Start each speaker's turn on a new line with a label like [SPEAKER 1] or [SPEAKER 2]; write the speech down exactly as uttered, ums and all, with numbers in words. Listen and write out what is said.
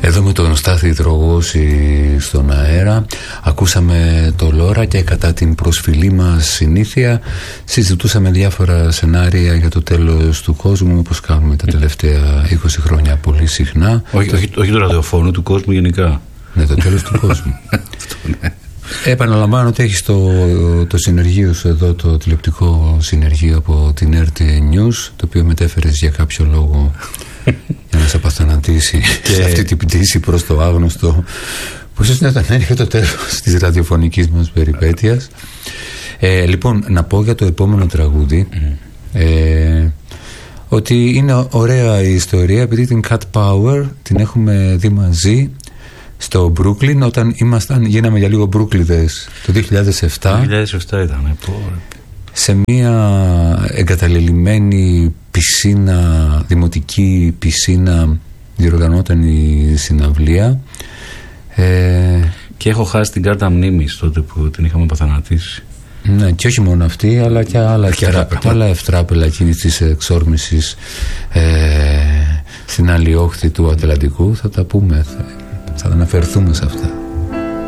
[SPEAKER 1] Εδώ με τον Στάθη Δρογώση στον αέρα ακούσαμε το Λόρα και κατά την προσφυλή μας συνήθεια συζητούσαμε διάφορα σενάρια για το τέλος του κόσμου, όπως κάνουμε τα τελευταία είκοσι χρόνια πολύ συχνά.
[SPEAKER 2] Όχι, όχι, όχι του ραδιοφώνου, του κόσμου γενικά.
[SPEAKER 1] Ναι, το τέλος του κόσμου.
[SPEAKER 2] Ναι.
[SPEAKER 1] Επαναλαμβάνω ότι έχεις το, το συνεργείο σου εδώ, το τηλεοπτικό συνεργείο από την αρ τι έι News, το οποίο μετέφερες για κάποιο λόγο για να σε απαθανατήσει και σε αυτή την πτήση προς το άγνωστο, που ίσως να ήταν έρχεται το τέλος της ραδιοφωνικής μας περιπέτειας. Ε, λοιπόν, να πω για το επόμενο τραγούδι ε, ότι είναι ωραία η ιστορία, επειδή την Cat Power την έχουμε δει μαζί στο Brooklyn όταν ήμασταν, γίναμε για λίγο Μπρούκλιδες το δύο χιλιάδες επτά.
[SPEAKER 2] δύο χιλιάδες επτά ήταν.
[SPEAKER 1] Σε μια εγκαταλελειμμένη πισίνα, δημοτική πισίνα, διοργανώταν η συναυλία. Ε,
[SPEAKER 2] και έχω χάσει την κάρτα μνήμης τότε που την είχαμε παθανατήσει.
[SPEAKER 1] Ναι, και όχι μόνο αυτή, αλλά και άλλα, και άλλα, άλλα ευτράπελα εκείνης της εξόρμησης ε, στην άλλη όχθη του Ατλαντικού. Θα τα πούμε, θα, θα αναφερθούμε σε αυτά.